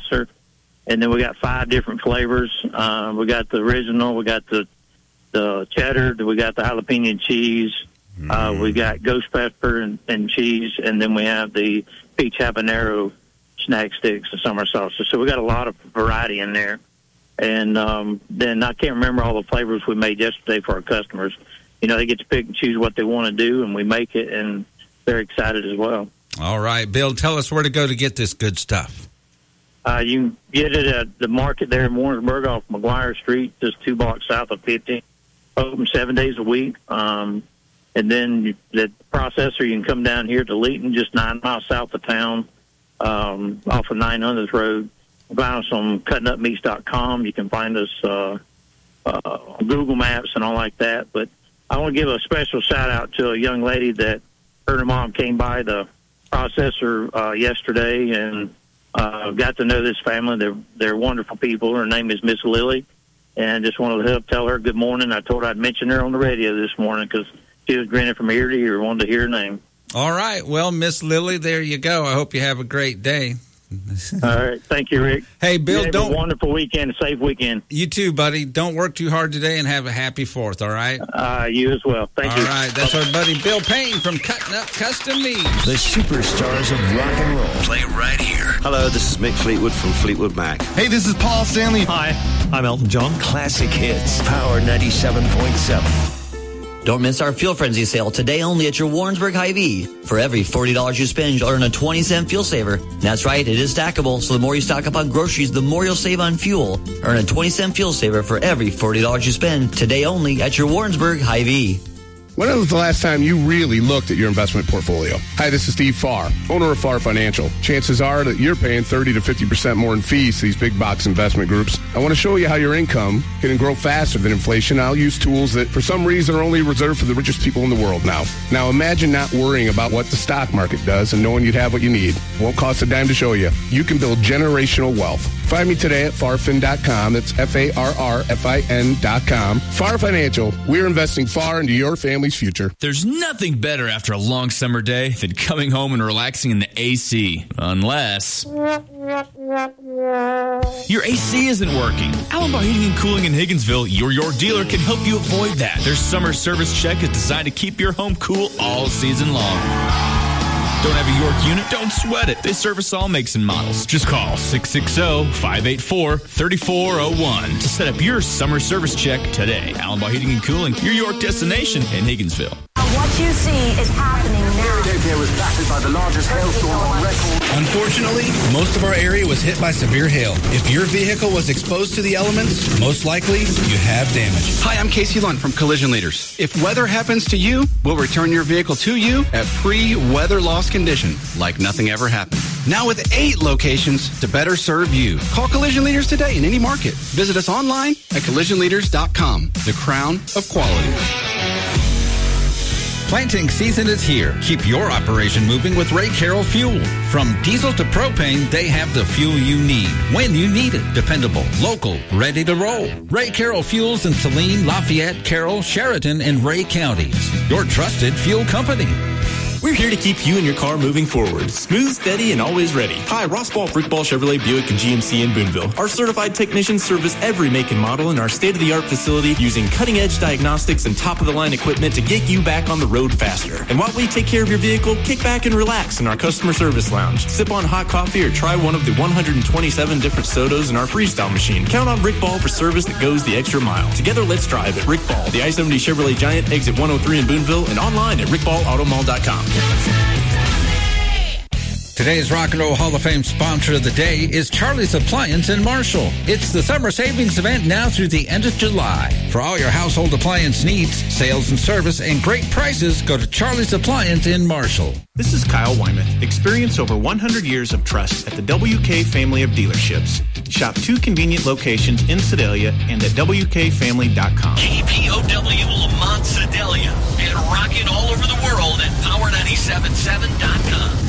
Boxer. And then we got 5 different flavors. We got the original, we got the cheddar, we got the jalapeno cheese, we got ghost pepper and cheese, and then we have the peach habanero snack sticks and summer sauces. So we got a lot of variety in there. And then I can't remember all the flavors we made yesterday for our customers. You know, they get to pick and choose what they want to do, and we make it, and they're excited as well. All right, Bill, tell us where to go to get this good stuff. You can get it at the market there in Warrensburg off McGuire Street, just 2 blocks south of 50. Open 7 days a week. And then the processor, you can come down here to Leeton, just 9 miles south of town, off of 900th Road. Find us on cuttingupmeats.com. You can find us on Google Maps and all like that. But I want to give a special shout-out to a young lady that her mom came by the processor yesterday and got to know this family. They're wonderful people. Her name is Miss Lily, and just wanted to help tell her good morning. I told her I'd mention her on the radio this morning because she was grinning from ear to ear, wanted to hear her name. All right. Well, Miss Lily, there you go. I hope you have a great day. All right. Thank you, Rick. Hey, Bill, have a wonderful weekend, a safe weekend. You too, buddy. Don't work too hard today and have a happy 4th, all right? You as well. Thank you. All right. That's our buddy Bill Payne from Cutting Up Custom Meats. The superstars of rock and roll. Play right here. Hello, this is Mick Fleetwood from Fleetwood Mac. Hey, this is Paul Stanley. Hi, I'm Elton John. Classic hits. Power 97.7. Don't miss our Fuel Frenzy sale today only at your Warrensburg Hy-Vee. For every $40 you spend, you'll earn a 20-cent fuel saver. That's right, it is stackable, so the more you stock up on groceries, the more you'll save on fuel. Earn a 20-cent fuel saver for every $40 you spend today only at your Warrensburg Hy-Vee. When was the last time you really looked at your investment portfolio? Hi, this is Steve Farr, owner of Farr Financial. Chances are that you're paying 30 to 50% more in fees to these big box investment groups. I want to show you how your income can grow faster than inflation. I'll use tools that, for some reason, are only reserved for the richest people in the world now. Now, imagine not worrying about what the stock market does and knowing you'd have what you need. Won't cost a dime to show you. You can build generational wealth. Find me today at farfin.com. That's FARRFIN.com. Farr Financial. We're investing far into your family's future. There's nothing better after a long summer day than coming home and relaxing in the AC. Unless your AC isn't working. Allenbaugh Heating and Cooling in Higginsville, your York dealer, can help you avoid that. Their summer service check is designed to keep your home cool all season long. Don't have a York unit? Don't sweat it. They service all makes and models. Just call 660-584-3401 to set up your summer service check today. Allenbaugh Heating and Cooling, your York destination in Higginsville. What you see is happening now. Philadelphia was battered by the largest hailstorm on record. Unfortunately, most of our area was hit by severe hail. If your vehicle was exposed to the elements, most likely you have damage. Hi, I'm Casey Lund from Collision Leaders. If weather happens to you, we'll return your vehicle to you at pre-weather loss condition, like nothing ever happened. Now with 8 locations to better serve you. Call Collision Leaders today in any market. Visit us online at collisionleaders.com. The crown of quality. Planting season is here. Keep your operation moving with Ray Carroll Fuel. From diesel to propane, they have the fuel you need when you need it. Dependable, local, ready to roll. Ray Carroll Fuels in Saline, Lafayette, Carroll, Sheridan, and Ray counties. Your trusted fuel company. We're here to keep you and your car moving forward. Smooth, steady, and always ready. Hi, Ross Ball, Rick Ball, Chevrolet, Buick, and GMC in Boonville. Our certified technicians service every make and model in our state-of-the-art facility using cutting-edge diagnostics and top-of-the-line equipment to get you back on the road faster. And while we take care of your vehicle, kick back and relax in our customer service lounge. Sip on hot coffee or try one of the 127 different sodas in our freestyle machine. Count on Rick Ball for service that goes the extra mile. Together, let's drive at Rick Ball, the I-70 Chevrolet Giant, exit 103 in Boonville, and online at rickballautomall.com. Today's Rock and Roll Hall of Fame sponsor of the day is Charlie's Appliance in Marshall. It's the summer savings event now through the end of July. For all your household appliance needs, sales and service, and great prices, go to Charlie's Appliance in Marshall. This is Kyle Wyman. Experience over 100 years of trust at the WK family of dealerships. Shop 2 convenient locations in Sedalia and at WKFamily.com. KPOW Lamont Sedalia and rocking all over the world at Power 97.7.com.